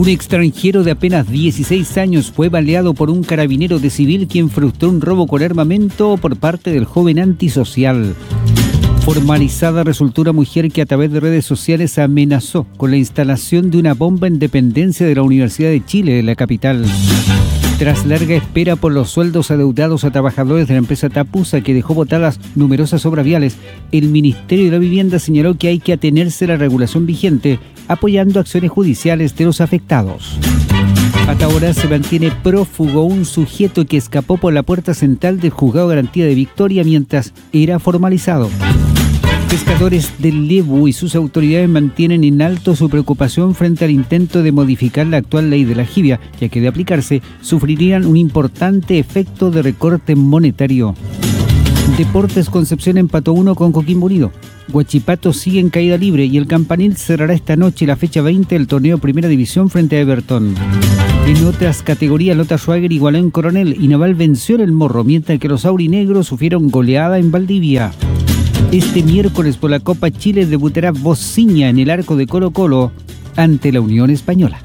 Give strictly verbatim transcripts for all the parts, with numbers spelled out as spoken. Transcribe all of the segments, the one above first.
Un extranjero de apenas dieciséis años fue baleado por un carabinero de civil quien frustró un robo con armamento por parte del joven antisocial. Formalizada resultó una mujer que a través de redes sociales amenazó con la instalación de una bomba en dependencia de la Universidad de Chile, de la capital. Tras larga espera por los sueldos adeudados a trabajadores de la empresa Tapusa, que dejó botadas numerosas obras viales, el Ministerio de la Vivienda señaló que hay que atenerse a la regulación vigente, apoyando acciones judiciales de los afectados. Hasta ahora se mantiene prófugo un sujeto que escapó por la puerta central del Juzgado de Garantía de Victoria mientras era formalizado. Pescadores del Lebu y sus autoridades mantienen en alto su preocupación frente al intento de modificar la actual ley de la jibia, ya que de aplicarse sufrirían un importante efecto de recorte monetario. Deportes Concepción empató uno con Coquimbo Unido. Huachipato sigue en caída libre y el Campanil cerrará esta noche la fecha veinte del torneo Primera División frente a Everton. En otras categorías, Lota Schwager igualó en Coronel y Naval venció en el Morro, mientras que los aurinegros sufrieron goleada en Valdivia. Este miércoles por la Copa Chile debutará Bociña en el arco de Colo Colo ante la Unión Española.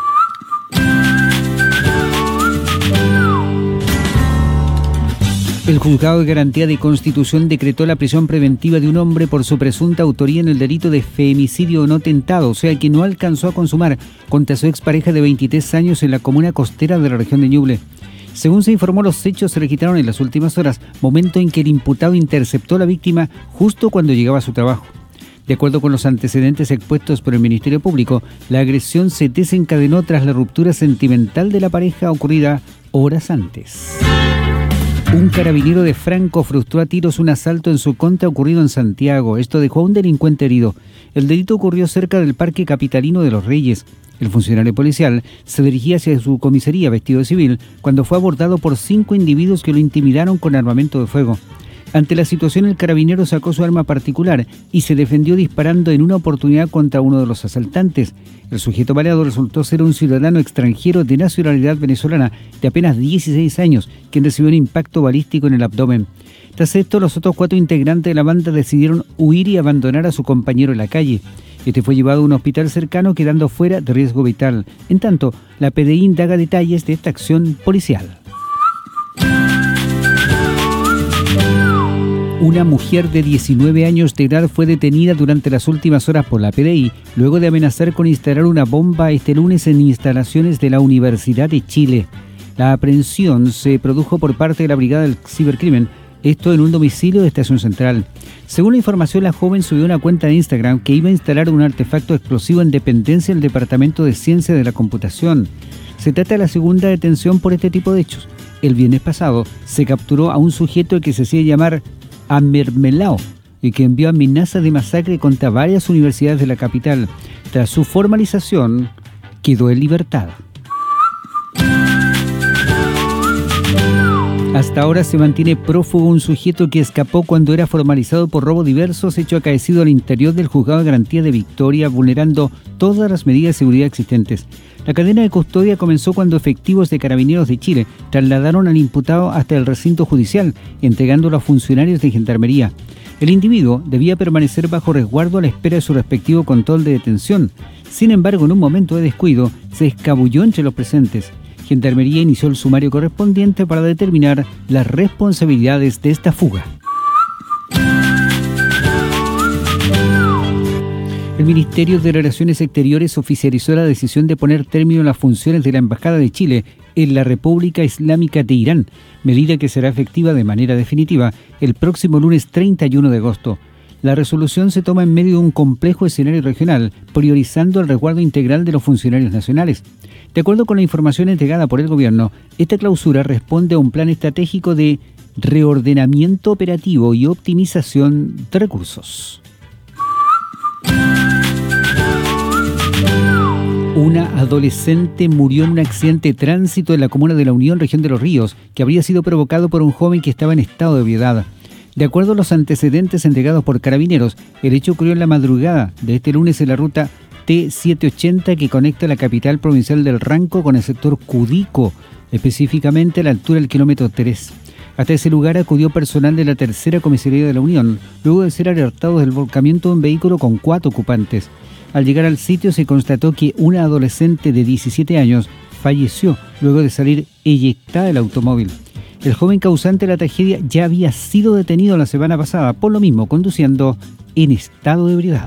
El Juzgado de Garantía de Constitución decretó la prisión preventiva de un hombre por su presunta autoría en el delito de femicidio no tentado, o sea que no alcanzó a consumar, contra su expareja de veintitrés años en la comuna costera de la región de Ñuble. Según se informó, los hechos se registraron en las últimas horas, momento en que el imputado interceptó a la víctima justo cuando llegaba a su trabajo. De acuerdo con los antecedentes expuestos por el Ministerio Público, la agresión se desencadenó tras la ruptura sentimental de la pareja ocurrida horas antes. Un carabinero de Franco frustró a tiros un asalto en su contra ocurrido en Santiago. Esto dejó a un delincuente herido. El delito ocurrió cerca del Parque Capitalino de los Reyes. El funcionario policial se dirigía hacia su comisaría vestido de civil cuando fue abordado por cinco individuos que lo intimidaron con armamento de fuego. Ante la situación, el carabinero sacó su arma particular y se defendió disparando en una oportunidad contra uno de los asaltantes. El sujeto baleado resultó ser un ciudadano extranjero de nacionalidad venezolana de apenas dieciséis años, quien recibió un impacto balístico en el abdomen. Tras esto, los otros cuatro integrantes de la banda decidieron huir y abandonar a su compañero en la calle. Este fue llevado a un hospital cercano, quedando fuera de riesgo vital. En tanto, la P D I indaga detalles de esta acción policial. Una mujer de diecinueve años de edad fue detenida durante las últimas horas por la P D I, luego de amenazar con instalar una bomba este lunes en instalaciones de la Universidad de Chile. La aprehensión se produjo por parte de la Brigada del Cibercrimen, esto en un domicilio de Estación Central. Según la información, la joven subió una cuenta de Instagram que iba a instalar un artefacto explosivo en dependencia del Departamento de Ciencia de la Computación. Se trata de la segunda detención por este tipo de hechos. El viernes pasado se capturó a un sujeto que se hacía llamar Amermelao y que envió amenazas de masacre contra varias universidades de la capital. Tras su formalización, quedó en libertad. Hasta ahora se mantiene prófugo un sujeto que escapó cuando era formalizado por robo diversos, hecho acaecido al interior del Juzgado de Garantía de Victoria, vulnerando todas las medidas de seguridad existentes. La cadena de custodia comenzó cuando efectivos de Carabineros de Chile trasladaron al imputado hasta el recinto judicial, entregándolo a funcionarios de Gendarmería. El individuo debía permanecer bajo resguardo a la espera de su respectivo control de detención. Sin embargo, en un momento de descuido, se escabulló entre los presentes. Gendarmería inició el sumario correspondiente para determinar las responsabilidades de esta fuga. El Ministerio de Relaciones Exteriores oficializó la decisión de poner término a las funciones de la Embajada de Chile en la República Islámica de Irán, medida que será efectiva de manera definitiva el próximo lunes treinta y uno de agosto. La resolución se toma en medio de un complejo escenario regional, priorizando el resguardo integral de los funcionarios nacionales. De acuerdo con la información entregada por el gobierno, esta clausura responde a un plan estratégico de reordenamiento operativo y optimización de recursos. Una adolescente murió en un accidente de tránsito en la comuna de La Unión, región de Los Ríos, que habría sido provocado por un joven que estaba en estado de ebriedad. De acuerdo a los antecedentes entregados por Carabineros, el hecho ocurrió en la madrugada de este lunes en la ruta T setecientos ochenta que conecta la capital provincial del Ranco con el sector Cudico, específicamente a la altura del kilómetro tres. Hasta ese lugar acudió personal de la tercera comisaría de La Unión, luego de ser alertados del volcamiento de un vehículo con cuatro ocupantes. Al llegar al sitio se constató que una adolescente de diecisiete años falleció luego de salir eyectada del automóvil. El joven causante de la tragedia ya había sido detenido la semana pasada, por lo mismo conduciendo en estado de ebriedad.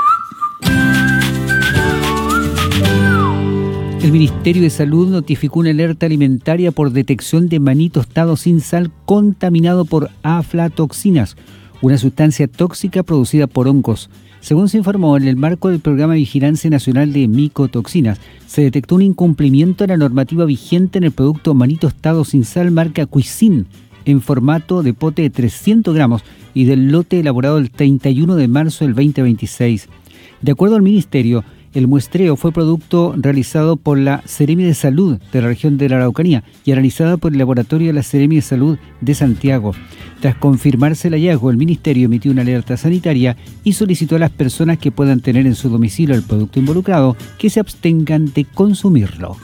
El Ministerio de Salud notificó una alerta alimentaria por detección de maní tostado sin sal contaminado por aflatoxinas, una sustancia tóxica producida por hongos. Según se informó, en el marco del Programa de Vigilancia Nacional de Micotoxinas, se detectó un incumplimiento de la normativa vigente en el producto maní tostado sin sal marca Cuisin, en formato de pote de trescientos gramos y del lote elaborado el treinta y uno de marzo del veinte veintiséis. De acuerdo al Ministerio, el muestreo fue producto realizado por la Seremi de Salud de la región de la Araucanía y analizada por el laboratorio de la Seremi de Salud de Santiago. Tras confirmarse el hallazgo, el Ministerio emitió una alerta sanitaria y solicitó a las personas que puedan tener en su domicilio el producto involucrado que se abstengan de consumirlo.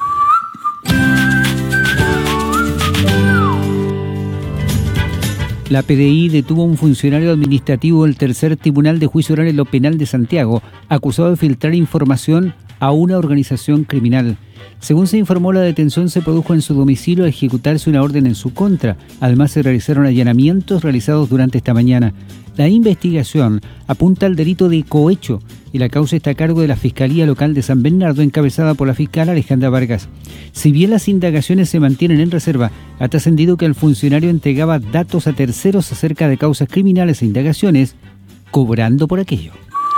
La P D I detuvo a un funcionario administrativo del tercer Tribunal de Juicio Oral en lo Penal de Santiago, acusado de filtrar información a una organización criminal. Según se informó, la detención se produjo en su domicilio al ejecutarse una orden en su contra. Además, se realizaron allanamientos realizados durante esta mañana. La investigación apunta al delito de cohecho y la causa está a cargo de la Fiscalía Local de San Bernardo, encabezada por la fiscal Alejandra Vargas. Si bien las indagaciones se mantienen en reserva, ha trascendido que el funcionario entregaba datos a terceros acerca de causas criminales e indagaciones, cobrando por aquello.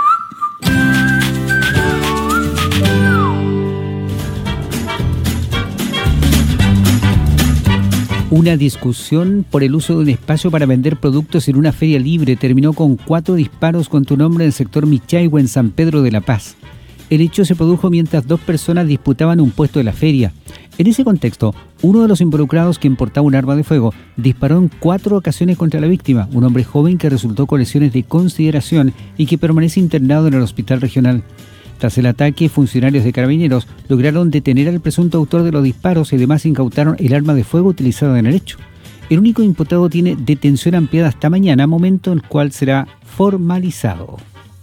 Una discusión por el uso de un espacio para vender productos en una feria libre terminó con cuatro disparos contra un hombre del sector Michaihue en San Pedro de la Paz. El hecho se produjo mientras dos personas disputaban un puesto de la feria. En ese contexto, uno de los involucrados, quien portaba un arma de fuego, disparó en cuatro ocasiones contra la víctima, un hombre joven que resultó con lesiones de consideración y que permanece internado en el hospital regional. Tras el ataque, funcionarios de Carabineros lograron detener al presunto autor de los disparos y además incautaron el arma de fuego utilizada en el hecho. El único imputado tiene detención ampliada hasta mañana, momento en el cual será formalizado.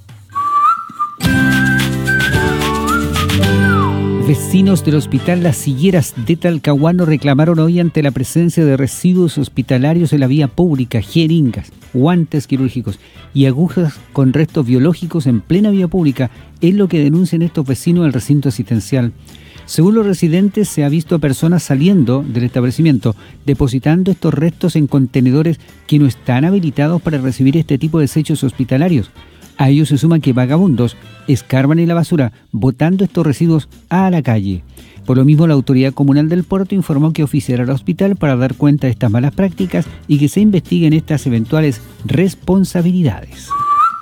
Vecinos del Hospital Las Higueras de Talcahuano reclamaron hoy ante la presencia de residuos hospitalarios en la vía pública, jeringas, guantes quirúrgicos y agujas con restos biológicos en plena vía pública, es lo que denuncian estos vecinos del recinto asistencial. Según los residentes, se ha visto a personas saliendo del establecimiento, depositando estos restos en contenedores que no están habilitados para recibir este tipo de desechos hospitalarios. A ello se suma que vagabundos escarban en la basura, botando estos residuos a la calle. Por lo mismo, la Autoridad Comunal del Puerto informó que oficiará al hospital para dar cuenta de estas malas prácticas y que se investiguen estas eventuales responsabilidades.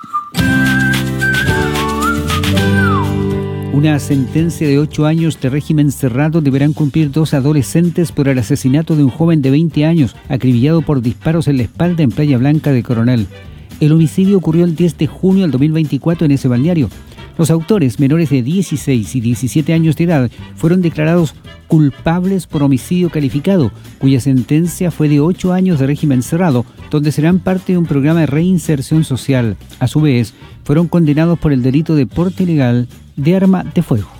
Una sentencia de ocho años de régimen cerrado deberán cumplir dos adolescentes por el asesinato de un joven de veinte años, acribillado por disparos en la espalda en Playa Blanca de Coronel. El homicidio ocurrió el diez de junio del dos mil veinticuatro en ese balneario. Los autores, menores de dieciséis y diecisiete años de edad, fueron declarados culpables por homicidio calificado, cuya sentencia fue de ocho años de régimen cerrado, donde serán parte de un programa de reinserción social. A su vez, fueron condenados por el delito de porte ilegal de arma de fuego.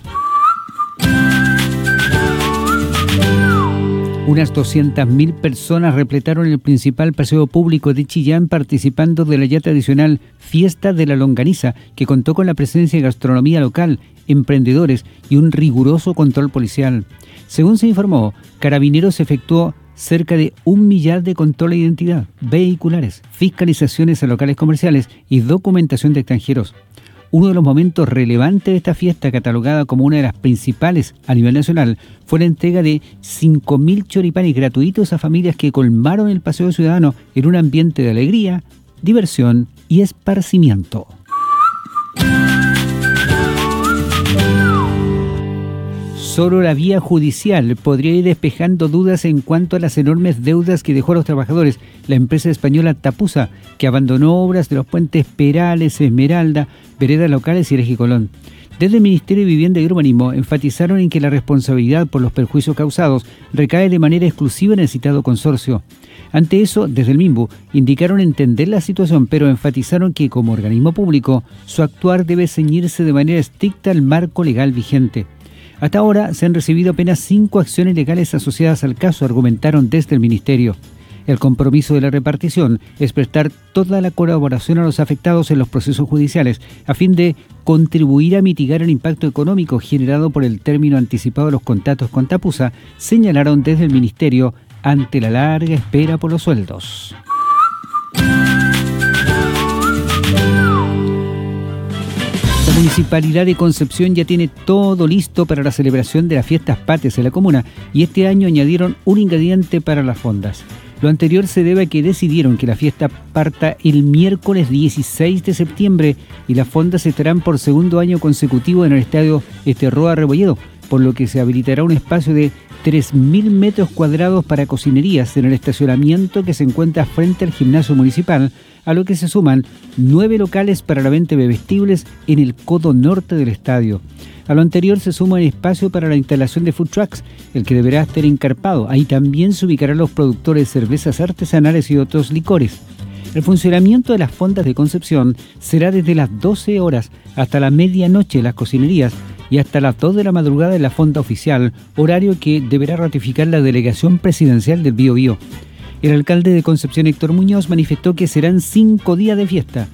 Unas doscientas mil personas repletaron el principal paseo público de Chillán participando de la ya tradicional Fiesta de la Longaniza, que contó con la presencia de gastronomía local, emprendedores y un riguroso control policial. Según se informó, Carabineros efectuó cerca de un millar de control de identidad, vehiculares, fiscalizaciones a locales comerciales y documentación de extranjeros. Uno de los momentos relevantes de esta fiesta, catalogada como una de las principales a nivel nacional, fue la entrega de cinco mil choripanes gratuitos a familias que colmaron el Paseo Ciudadano en un ambiente de alegría, diversión y esparcimiento. Solo la vía judicial podría ir despejando dudas en cuanto a las enormes deudas que dejó a los trabajadores la empresa española Tapusa, que abandonó obras de los puentes Perales, Esmeralda, veredas locales y Eje Colón. Desde el Ministerio de Vivienda y Urbanismo enfatizaron en que la responsabilidad por los perjuicios causados recae de manera exclusiva en el citado consorcio. Ante eso, desde el MIMBU, indicaron entender la situación, pero enfatizaron que como organismo público, su actuar debe ceñirse de manera estricta al marco legal vigente. Hasta ahora se han recibido apenas cinco acciones legales asociadas al caso, argumentaron desde el Ministerio. El compromiso de la repartición es prestar toda la colaboración a los afectados en los procesos judiciales a fin de contribuir a mitigar el impacto económico generado por el término anticipado de los contratos con Tapusa, señalaron desde el Ministerio ante la larga espera por los sueldos. La Municipalidad de Concepción ya tiene todo listo para la celebración de las fiestas patrias en la comuna y este año añadieron un ingrediente para las fondas. Lo anterior se debe a que decidieron que la fiesta parta el miércoles dieciséis de septiembre y las fondas estarán por segundo año consecutivo en el estadio Esterroa Rebolledo, por lo que se habilitará un espacio de tres mil metros cuadrados para cocinerías en el estacionamiento que se encuentra frente al gimnasio municipal, a lo que se suman nueve locales para la venta de bebestibles en el codo norte del estadio. A lo anterior se suma el espacio para la instalación de food trucks, el que deberá estar encarpado. Ahí también se ubicarán los productores de cervezas artesanales y otros licores. El funcionamiento de las fondas de Concepción será desde las doce horas hasta la medianoche en las cocinerías y hasta las dos de la madrugada en la fonda oficial, horario que deberá ratificar la delegación presidencial del Biobío. El alcalde de Concepción, Héctor Muñoz, manifestó que serán cinco días de fiesta.